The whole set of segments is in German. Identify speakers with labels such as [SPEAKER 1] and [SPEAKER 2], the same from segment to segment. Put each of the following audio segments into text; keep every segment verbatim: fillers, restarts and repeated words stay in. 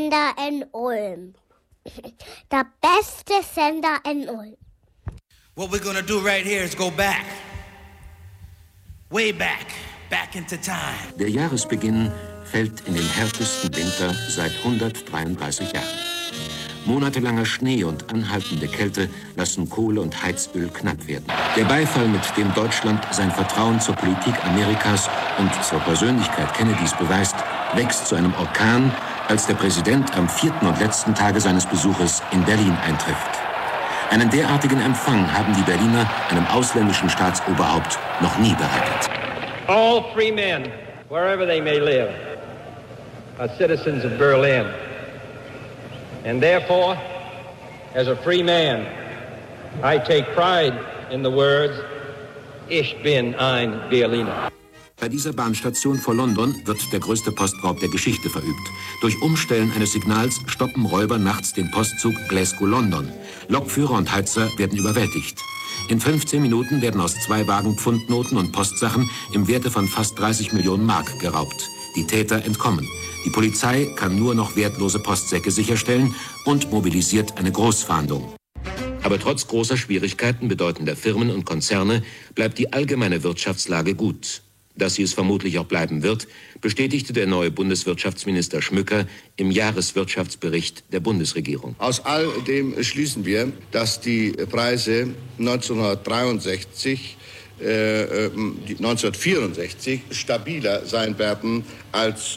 [SPEAKER 1] Sender in Ulm. Der beste Sender in Ulm.
[SPEAKER 2] What we're gonna do right here is go back. Way back. Back into time.
[SPEAKER 3] Der Jahresbeginn fällt in den härtesten Winter seit hundertdreiunddreißig Jahren. Monatelanger Schnee und anhaltende Kälte lassen Kohle und Heizöl knapp werden. Der Beifall, mit dem Deutschland sein Vertrauen zur Politik Amerikas und zur Persönlichkeit Kennedys beweist, wächst zu einem Orkan, als der Präsident am vierten und letzten Tage seines Besuches in Berlin eintrifft. Einen derartigen Empfang haben die Berliner einem ausländischen Staatsoberhaupt noch nie bereitet.
[SPEAKER 4] All free men, wherever they may live, are citizens of Berlin. And therefore, as a free man, I take pride in the words, Ich bin ein Berliner.
[SPEAKER 3] Bei dieser Bahnstation vor London wird der größte Postraub der Geschichte verübt. Durch Umstellen eines Signals stoppen Räuber nachts den Postzug Glasgow-London. Lokführer und Heizer werden überwältigt. In fünfzehn Minuten werden aus zwei Wagen Pfundnoten und Postsachen im Werte von fast dreißig Millionen Mark geraubt. Die Täter entkommen. Die Polizei kann nur noch wertlose Postsäcke sicherstellen und mobilisiert eine Großfahndung. Aber trotz großer Schwierigkeiten bedeutender Firmen und Konzerne bleibt die allgemeine Wirtschaftslage gut. Dass sie es vermutlich auch bleiben wird, bestätigte der neue Bundeswirtschaftsminister Schmücker im Jahreswirtschaftsbericht der Bundesregierung.
[SPEAKER 5] Aus all dem schließen wir, dass die Preise neunzehnhundertdreiundsechzig, äh, neunzehnhundertvierundsechzig stabiler sein werden als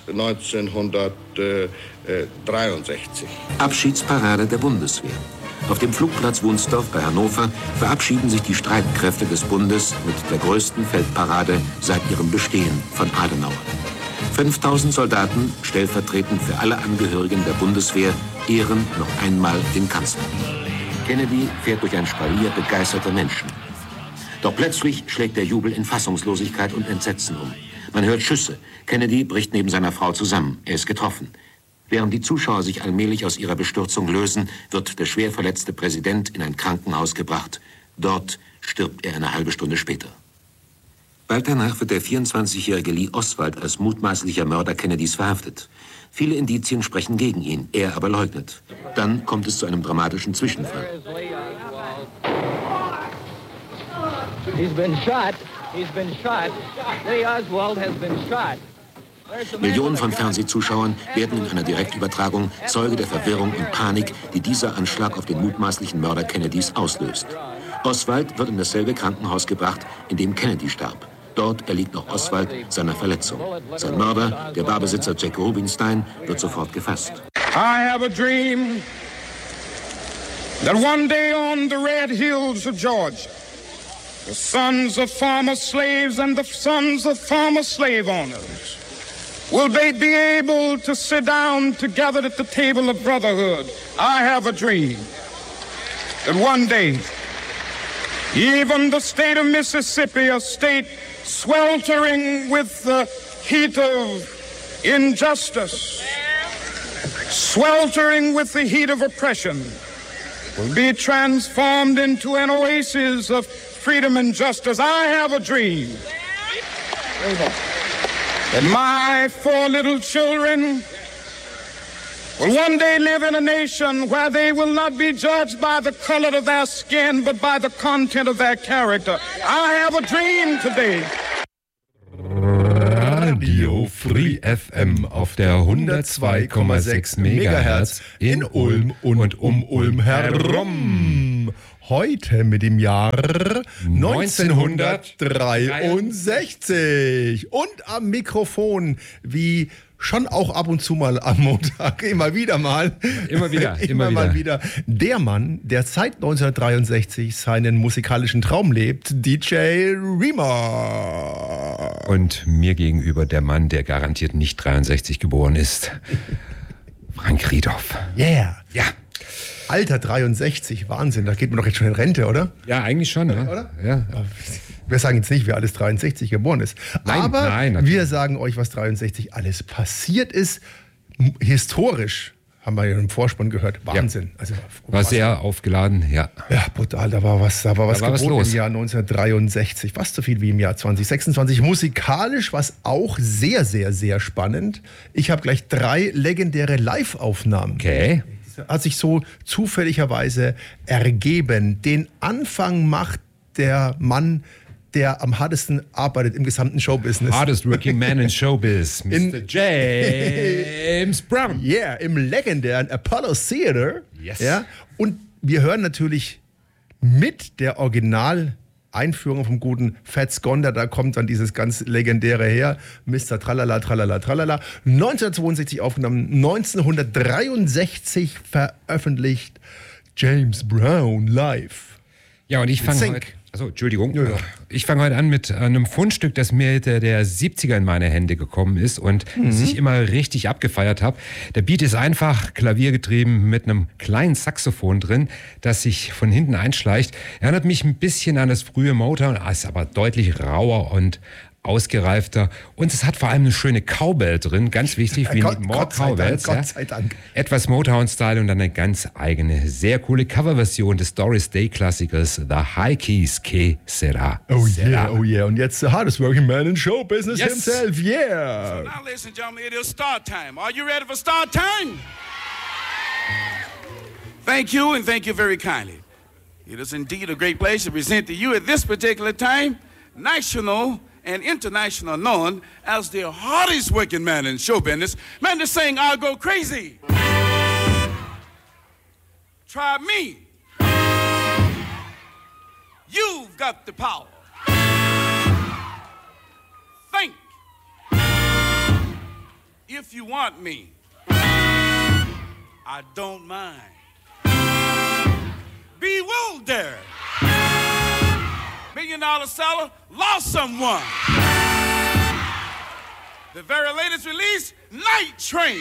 [SPEAKER 5] neunzehnhundertdreiundsechzig.
[SPEAKER 3] Abschiedsparade der Bundeswehr. Auf dem Flugplatz Wunsdorf bei Hannover verabschieden sich die Streitkräfte des Bundes mit der größten Feldparade seit ihrem Bestehen von Adenauer. fünftausend Soldaten, stellvertretend für alle Angehörigen der Bundeswehr, ehren noch einmal den Kanzler. Kennedy fährt durch ein Spalier begeisterter Menschen. Doch plötzlich schlägt der Jubel in Fassungslosigkeit und Entsetzen um. Man hört Schüsse. Kennedy bricht neben seiner Frau zusammen. Er ist getroffen. Während die Zuschauer sich allmählich aus ihrer Bestürzung lösen, wird der schwer verletzte Präsident in ein Krankenhaus gebracht. Dort stirbt er eine halbe Stunde später. Bald danach wird der vierundzwanzigjährige Lee Oswald als mutmaßlicher Mörder Kennedys verhaftet. Viele Indizien sprechen gegen ihn, er aber leugnet. Dann kommt es zu einem dramatischen Zwischenfall.
[SPEAKER 4] He's been shot. He's been shot. Lee Oswald has been shot.
[SPEAKER 3] Millionen von Fernsehzuschauern werden in einer Direktübertragung Zeuge der Verwirrung und Panik, die dieser Anschlag auf den mutmaßlichen Mörder Kennedys auslöst. Oswald wird in dasselbe Krankenhaus gebracht, in dem Kennedy starb. Dort erliegt auch Oswald seiner Verletzung. Sein Mörder, der Barbesitzer Jack Rubinstein, wird sofort gefasst.
[SPEAKER 6] I have a dream that one day on the red hills of Georgia, the sons of former slaves and the sons of former slave owners will they be able to sit down together at the table of brotherhood. I have a dream that one day, even the state of Mississippi, a state sweltering with the heat of injustice, sweltering with the heat of oppression, will be transformed into an oasis of freedom and justice. I have a dream that my four little children will one day live in a nation where they will not be judged by the color of their skin, but by the content of their character. I have a dream today.
[SPEAKER 7] Radio Free F M auf der hundertzwei Komma sechs Megahertz in Ulm und um Ulm herum. Heute mit dem Jahr neunzehnhundertdreiundsechzig. Und am Mikrofon, wie schon auch ab und zu mal am Montag, immer wieder mal.
[SPEAKER 8] Immer wieder,
[SPEAKER 7] immer, immer mal wieder. wieder. Der Mann, der seit neunzehnhundertdreiundsechzig seinen musikalischen Traum lebt, D J Rima.
[SPEAKER 8] Und mir gegenüber der Mann, der garantiert nicht dreiundsechzig geboren ist, Frank Riedoff.
[SPEAKER 7] Yeah.
[SPEAKER 8] Ja.
[SPEAKER 7] Alter, dreiundsechzig, Wahnsinn, da geht man doch jetzt schon in Rente, oder?
[SPEAKER 8] Ja, eigentlich schon, oder?
[SPEAKER 7] oder?
[SPEAKER 8] Ja.
[SPEAKER 7] Wir sagen jetzt nicht, wer alles dreiundsechzig geboren ist.
[SPEAKER 8] Nein,
[SPEAKER 7] aber
[SPEAKER 8] nein,
[SPEAKER 7] wir sagen euch, was dreiundsechzig alles passiert ist. Historisch haben wir ja im Vorspann gehört. Wahnsinn.
[SPEAKER 8] Ja.
[SPEAKER 7] Also,
[SPEAKER 8] war
[SPEAKER 7] was,
[SPEAKER 8] sehr aufgeladen, ja.
[SPEAKER 7] Ja, brutal, da war was, da war was
[SPEAKER 8] da war was
[SPEAKER 7] geboten
[SPEAKER 8] los.
[SPEAKER 7] im Jahr neunzehnhundertdreiundsechzig. Fast so viel wie im Jahr zweitausendsechsundzwanzig. Musikalisch war es auch sehr, sehr, sehr spannend. Ich habe gleich drei legendäre Live-Aufnahmen.
[SPEAKER 8] Okay.
[SPEAKER 7] Das hat sich so zufälligerweise ergeben. Den Anfang macht der Mann, der am hartesten arbeitet im gesamten Showbusiness.
[SPEAKER 8] Hardest working man in Showbiz, Mister
[SPEAKER 7] In-
[SPEAKER 8] James Brown.
[SPEAKER 7] Yeah, im legendären Apollo Theater.
[SPEAKER 8] Yes.
[SPEAKER 7] Ja, und wir hören natürlich mit der Original-Einführung vom guten Fats Gonder, da kommt dann dieses ganz legendäre her, Mister Tralala, Tralala, Tralala. neunzehnhundertzweiundsechzig aufgenommen, neunzehnhundertdreiundsechzig veröffentlicht, James Brown live.
[SPEAKER 8] Ja, und ich fange
[SPEAKER 7] Sync.
[SPEAKER 8] heute... Achso, Entschuldigung.
[SPEAKER 7] Ja, ja.
[SPEAKER 8] Ich fange heute an mit einem Fundstück, das mir Mitte der siebziger in meine Hände gekommen ist und
[SPEAKER 7] Mhm.
[SPEAKER 8] das ich immer richtig abgefeiert habe. Der Beat ist einfach klaviergetrieben mit einem kleinen Saxophon drin, das sich von hinten einschleicht. Erinnert mich ein bisschen an das frühe Motown, ist aber deutlich rauer und ausgereifter. Und es hat vor allem eine schöne Cowbell drin, ganz wichtig, wie
[SPEAKER 7] Gott-
[SPEAKER 8] more
[SPEAKER 7] Gott sei Dank,
[SPEAKER 8] Cowbells.
[SPEAKER 7] Gott sei Dank.
[SPEAKER 8] Etwas Motown-Style und dann eine ganz eigene, sehr coole Coverversion des Doris Day-Klassikers The High Keys Que Sera.
[SPEAKER 7] Oh
[SPEAKER 8] Sera.
[SPEAKER 7] yeah, oh yeah. Und jetzt the hardest working man in show business
[SPEAKER 8] Yes.
[SPEAKER 7] himself, yeah.
[SPEAKER 9] Now, ladies and gentlemen, it is start time. Are you ready for start time? Thank you, and thank you very kindly. It is indeed a great pleasure to present to you at this particular time, national and international known as the hardest working man in show business. Man, this saying, I'll go crazy. Try me. You've got the power. Think. If you want me, I don't mind. Bewildered. Million dollar seller lost someone. The very latest release, Night Train.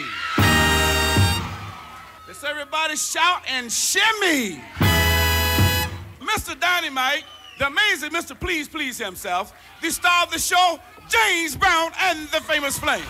[SPEAKER 9] Let's everybody shout and shimmy. Mister Dynamite, the amazing Mister Please Please himself, the star of the show, James Brown and the Famous Flame.